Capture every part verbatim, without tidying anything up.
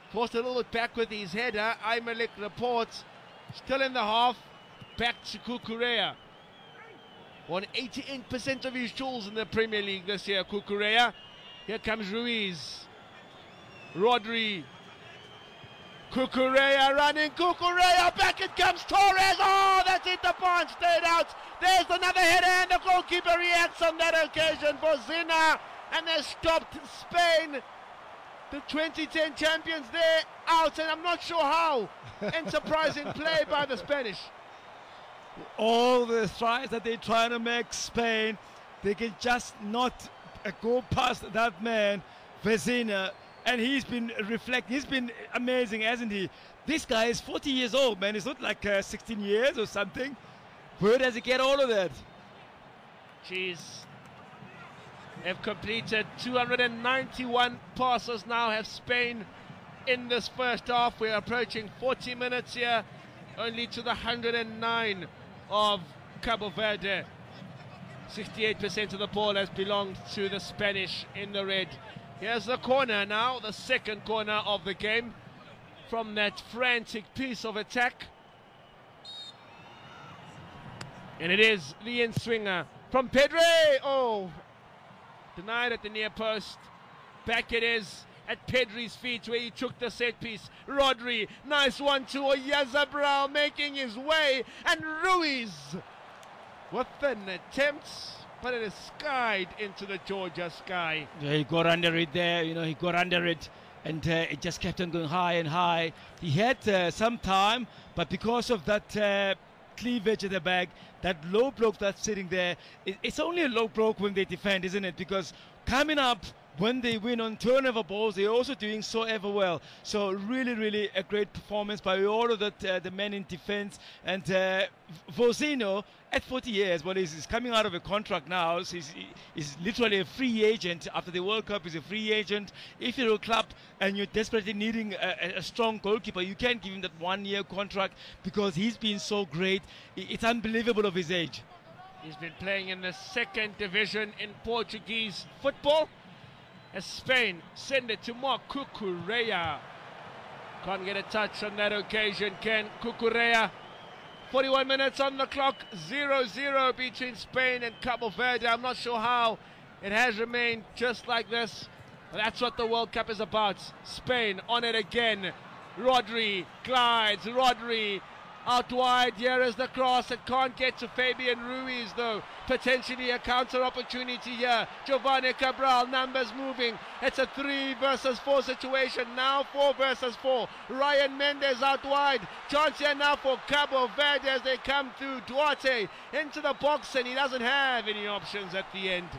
Forced a little bit back with his header. Aymalik reports. Still in the half. Back to Cucurella. Won eighty-eight percent of his duels in the Premier League this year, Cucurella. Here comes Ruiz. Rodri. Cucurella running. Cucurella. Back it comes Torres. Oh, that's it. The punch stayed out. There's another header and the goalkeeper reacts on that occasion for Zina. And they stopped Spain, the twenty ten champions, there out. And I'm not sure how. Enterprising play by the Spanish. All the tries that they're trying to make Spain, they can just not uh, go past that man, Vecina. And he's been reflecting. He's been amazing, hasn't he? This guy is forty years old, man. He's not like uh, sixteen years or something. Where does he get all of that? Jeez. They've completed two hundred ninety-one passes now, have Spain in this first half. We're approaching forty minutes here, only to the one hundred nine of Cabo Verde. sixty-eight percent of the ball has belonged to the Spanish in the red. Here's the corner now, the second corner of the game from that frantic piece of attack. And it is the in-swinger from Pedri. Oh, denied at the near post. Back it is at Pedri's feet where he took the set piece. Rodri, nice one to Oyarzabal making his way. And Ruiz with an attempt, but it is skied into the Georgia sky. Yeah, he got under it there, you know, he got under it and uh, it just kept on going high and high. He had uh, some time, but because of that uh, cleavage at the back, that low bloke that's sitting there, it, it's only a low bloke when they defend, isn't it? Because coming up, when they win on turnover balls, they're also doing so ever well. So really, really a great performance by all of that, uh, the men in defense. And uh, Vozino, at forty years, well, he's, he's coming out of a contract now. So he's, he's literally a free agent. After the World Cup, he's a free agent. If you're a club and you're desperately needing a, a strong goalkeeper, you can't give him that one-year contract because he's been so great. It's unbelievable of his age. He's been playing in the second division in Portuguese football. As Spain send it to Marc Cucurella. Can't get a touch on that occasion, can Cucurella. forty-one minutes on the clock, zero zero between Spain and Cabo Verde. I'm not sure how it has remained just like this. That's what the World Cup is about. Spain on it again. Rodri glides, Rodri out wide. Here is the cross. It can't get to Fabian Ruiz though. Potentially a counter opportunity here. Giovanni Cabral, numbers moving. It's a three versus four situation. Now four versus four. Ryan Mendes out wide. Chance here now for Cabo Verde as they come through. Duarte into the box and he doesn't have any options at the end.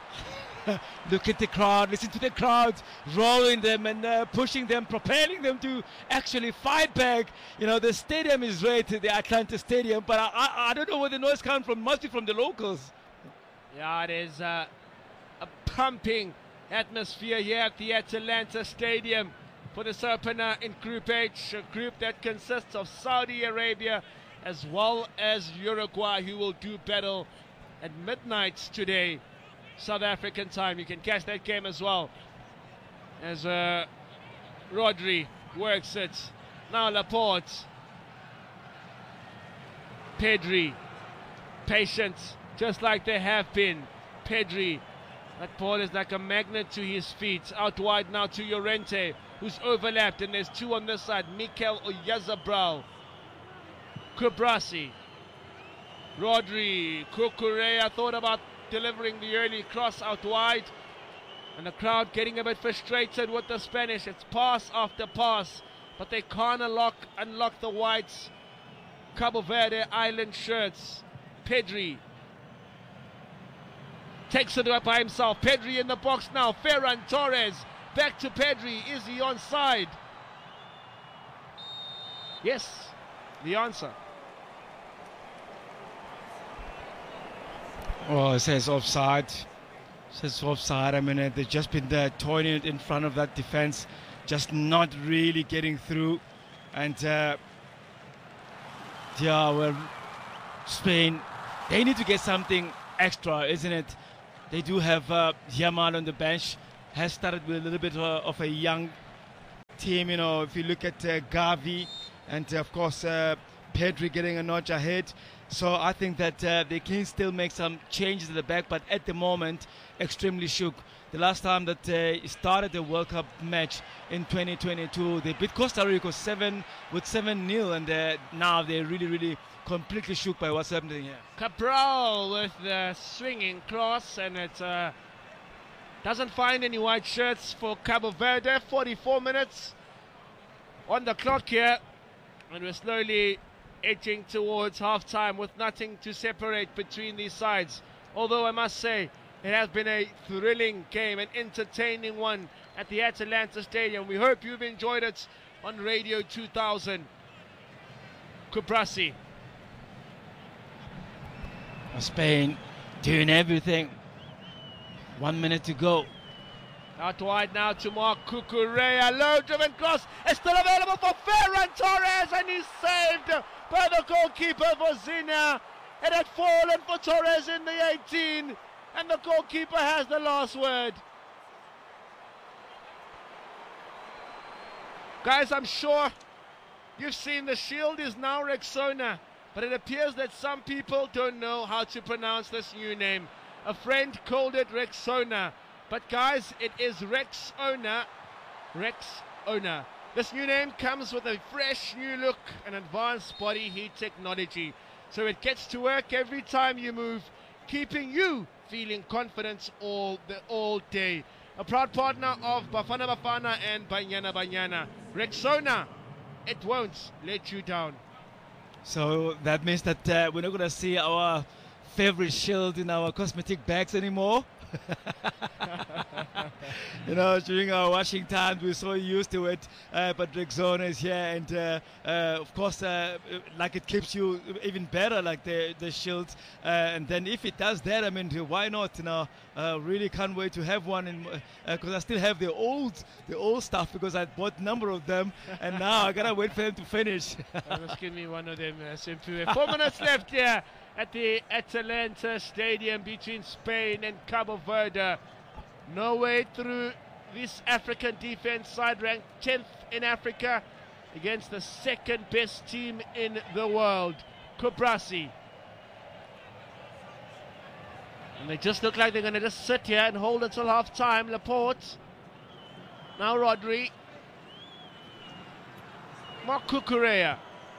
Look at the crowd, listen to the crowd rolling them and uh, pushing them, propelling them to actually fight back. You know, the stadium is red, the Atlanta Stadium, but I, I, I don't know where the noise comes from. Must be from the locals. Yeah, it is uh, a pumping atmosphere here at the Atlanta Stadium for this opener in Group H, a group that consists of Saudi Arabia as well as Uruguay, who will do battle at midnight today, South African time. You can catch that game as well as uh, Rodri works it. Now Laporte. Pedri. Patient, just like they have been. Pedri. That ball is like a magnet to his feet. Out wide now to Llorente, who's overlapped, and there's two on this side. Mikel Oyarzabal. Kubrasi. Rodri. Cucurella thought about delivering the early cross out wide, and the crowd getting a bit frustrated with the Spanish. It's pass after pass, but they can't unlock, unlock the whites. Cabo Verde Island shirts. Pedri takes it up by himself. Pedri in the box now. Ferran Torres back to Pedri. Is he onside? Yes, the answer. Oh, it says offside. It says offside. I mean, they've just been there toying it in front of that defense, just not really getting through. And uh, yeah, well, Spain, they need to get something extra, isn't it? They do have uh, Yamal on the bench. Has started with a little bit uh, of a young team. You know, if you look at uh, Gavi and uh, of course uh, Pedri getting a notch ahead. So I think that uh, they can still make some changes at the back, but at the moment, extremely shook. The last time that uh, started the World Cup match in twenty twenty-two, they beat Costa Rica seven with seven nil, and uh, now they're really, really completely shook by what's happening here. Cabral with the swinging cross, and it uh, doesn't find any white shirts for Cabo Verde. forty-four minutes on the clock here, and we're slowly edging towards half-time with nothing to separate between these sides. Although I must say, it has been a thrilling game, an entertaining one at the Atalanta Stadium. We hope you've enjoyed it on Radio two thousand. Kuprasi. Spain doing everything. One minute to go. Out wide now to Mark Cucurella. Low driven cross. It's still available for Ferran Torres, and he's saved by the goalkeeper Vozinha. It had fallen for Torres in the eighteen, and the goalkeeper has the last word. Guys, I'm sure you've seen the shield is now Rexona, but it appears that some people don't know how to pronounce this new name. A friend called it Rexona, but guys, it is Rexona. Rexona. This new name comes with a fresh new look and advanced body heat technology, so it gets to work every time you move, keeping you feeling confident all the all day. A proud partner of Bafana Bafana and Banyana Banyana. Rexona, it won't let you down. So that means that uh, we're not going to see our favorite shield in our cosmetic bags anymore. You know, during our washing times, we're so used to it, uh, but Rexona is here, and uh, uh, of course, uh, like it keeps you even better, like the the shield. Uh, and then if it does that, I mean, why not? You know, uh, really can't wait to have one, because uh, I still have the old the old stuff because I bought a number of them, and now I gotta wait for them to finish. Just give me one of them, uh, Simpu. Four minutes left here at the Atalanta Stadium between Spain and Cabo Verde. No way through this African defense side, ranked tenth in Africa against the second best team in the world, Kuprasi. And they just look like they're going to just sit here and hold until half time. Laporte. Now Rodri. Mark Cucurella.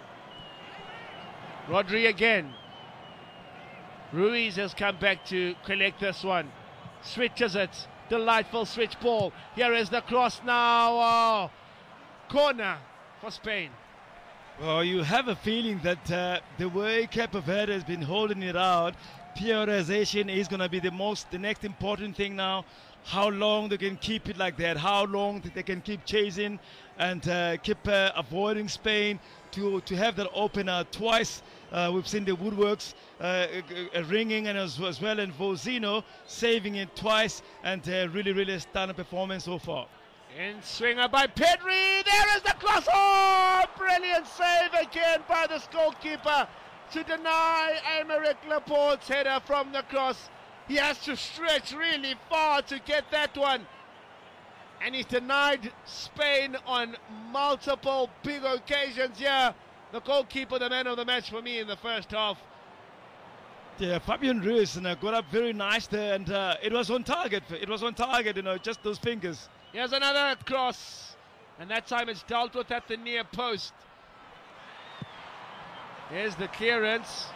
Rodri again. Ruiz has come back to collect this one. Switches it. Delightful switch ball. Here is the cross now. Oh, corner for Spain. Well, you have a feeling that uh, the way Cape Verde has been holding it out, prioritization is going to be the most, the next important thing now. How long they can keep it like that, how long they can keep chasing and uh, keep uh, avoiding Spain to, to have that opener twice. Uh, we've seen the woodworks uh, uh, ringing and as, as well, and Vozinha saving it twice, and uh, really, really stunning performance so far. In swinger by Pedri, there is the cross. Oh, brilliant save again by the goalkeeper to deny Aymeric Laporte's header from the cross. He has to stretch really far to get that one, and he's denied Spain on multiple big occasions here. The goalkeeper, the man of the match for me in the first half. Yeah, Fabian Ruiz uh, got up very nice there, and uh, it was on target. It was on target, you know, just those fingers. Here's another cross, and that time it's dealt with at the near post. Here's the clearance.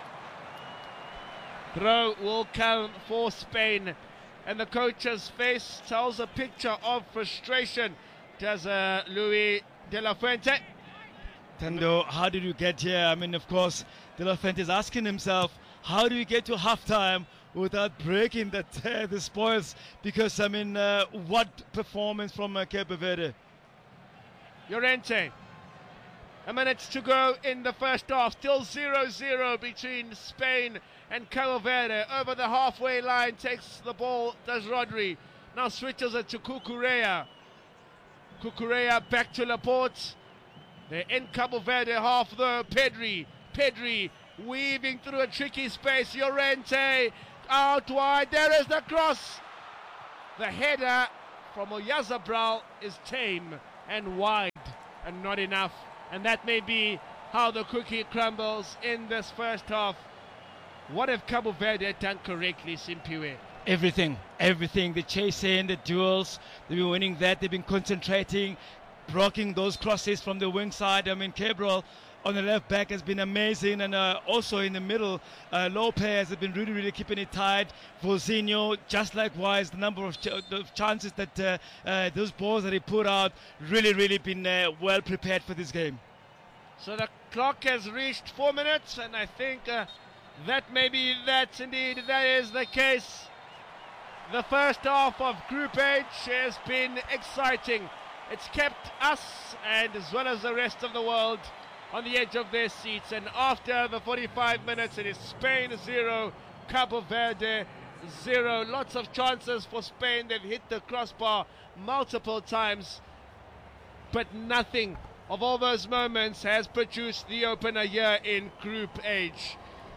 Throw will come for Spain, and the coach's face tells a picture of frustration. Does uh, Luis de la Fuente. Tando, how did you get here? I mean, of course, De La Fuente is asking himself, how do you get to halftime without breaking that, uh, the spoils? Because, I mean, uh, what performance from uh, Cape Verde? Llorente. A minute to go in the first half. Still zero zero between Spain and Cabo Verde. Over the halfway line, takes the ball, does Rodri. Now switches it to Cucurella. Cucurella back to Laporte. They're in Cabo Verde half though. Pedri. Pedri weaving through a tricky space. Llorente out wide. There is the cross. The header from Oyarzabal is tame and wide. and not enough. And that may be how the cookie crumbles in this first half. What have Cabo Verde done correctly, Simpiwe? Everything, everything. The chasing, the duels, they've been winning that. They've been concentrating, blocking those crosses from the wing side. I mean, Cabral on the left back has been amazing, and uh, also in the middle, uh, Lopez has been really, really keeping it tight. Vozinho, just likewise, the number of, ch- of chances that uh, uh, those balls that he put out, really, really been uh, well prepared for this game. So the clock has reached four minutes, and I think uh, that maybe that's indeed, that is the case. The first half of Group H has been exciting. It's kept us, and as well as the rest of the world, on the edge of their seats. And after the forty-five minutes, it is Spain zero, Cabo Verde zero. Lots of chances for Spain. They've hit the crossbar multiple times, but nothing of all those moments has produced the opener here in Group H.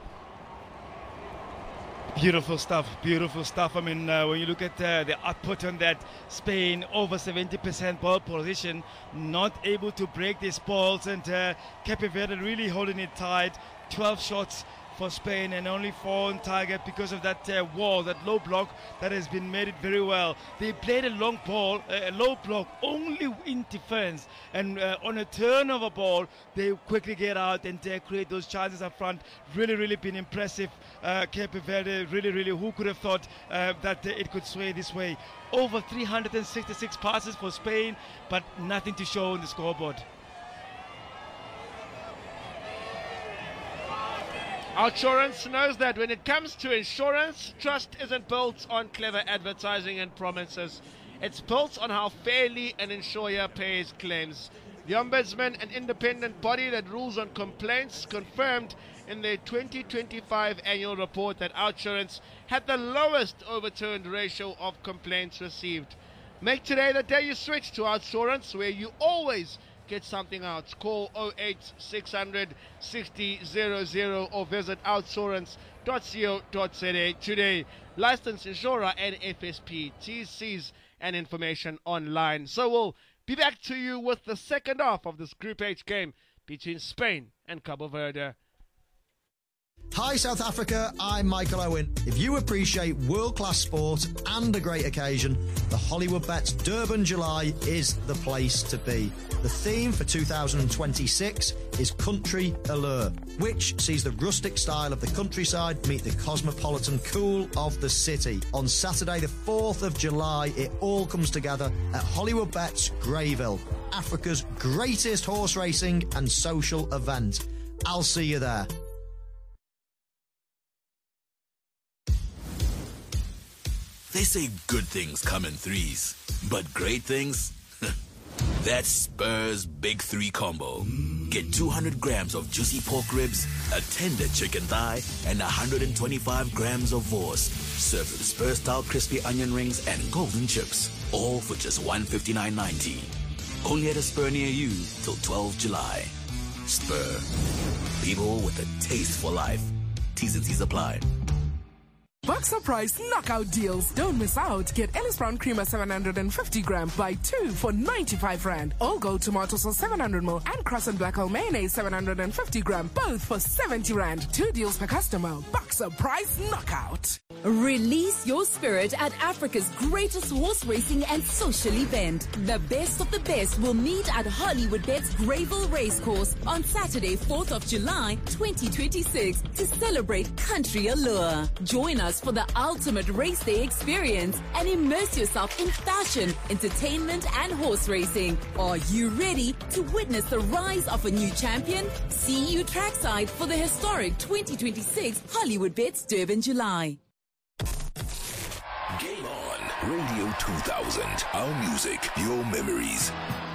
Beautiful stuff, beautiful stuff. I mean, uh, when you look at uh, the output on that, Spain over seventy percent ball position, not able to break these balls, and uh, Cape Verde really holding it tight. twelve shots for Spain and only four on target because of that uh, wall, that low block that has been made it very well. They played a long ball, a low block, only in defense, and uh, on a turnover ball, they quickly get out and uh, create those chances up front. Really, really been impressive. Uh, Cape Verde, really, really, who could have thought uh, that uh, it could sway this way? Over three hundred sixty-six passes for Spain, but nothing to show on the scoreboard. Outsurance knows that when it comes to insurance, trust isn't built on clever advertising and promises. It's built on how fairly an insurer pays claims. The Ombudsman, an independent body that rules on complaints, confirmed in their twenty twenty-five annual report that Outsurance had the lowest overturned ratio of complaints received. Make today the day you switch to Outsurance, where you always get something out. Call oh eight six hundred sixty hundred or visit outsurance dot co dot za today. Licensed insurer and F S P. T's, C's and information online. So we'll be back to you with the second half of this Group H game between Spain and Cabo Verde. Hi South Africa, I'm Michael Owen. If you appreciate world-class sport and a great occasion, the Hollywood Bets Durban July is the place to be. The theme for two thousand twenty-six is Country Allure, which sees the rustic style of the countryside meet the cosmopolitan cool of the city. On Saturday the fourth of July, it all comes together at Hollywood Bets Greyville, Africa's greatest horse racing and social event. I'll see you there. They say good things come in threes, but great things? That's Spur's Big Three Combo. Get two hundred grams of juicy pork ribs, a tender chicken thigh, and one hundred twenty-five grams of vorse, served with Spur-style crispy onion rings and golden chips, all for just one hundred fifty-nine ninety. Only at a Spur near you till twelfth of July. Spur. People with a taste for life. T's and C's apply. Boxer Price knockout deals. Don't miss out. Get Ellis Brown Creamer seven hundred fifty gram. Buy two for ninety-five rand. All Gold Tomato Sauce seven hundred milliliters and Crust and Black Hole Mayonnaise seven hundred fifty gram. Both for seventy rand. Two deals per customer. Boxer Price knockout. Release your spirit at Africa's greatest horse racing and social event. The best of the best will meet at Hollywood Bets Greyville Racecourse on Saturday, fourth of July, twenty twenty-six to celebrate Country Allure. Join us for the ultimate race day experience and immerse yourself in fashion, entertainment, and horse racing. Are you ready to witness the rise of a new champion? See you trackside for the historic twenty twenty-six Hollywood Bets Durban July. Game on. Radio two thousand. Our music, your memories.